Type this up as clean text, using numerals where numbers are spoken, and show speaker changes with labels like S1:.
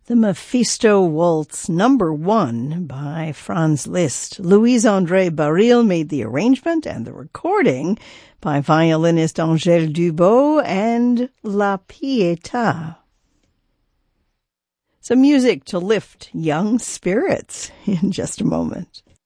S1: The Mephisto Waltz Number 1 by Franz Liszt. Louise-André Baril made the arrangement and the recording by violinist Angèle Dubot and La Pietà. Some music to lift young spirits in just a moment.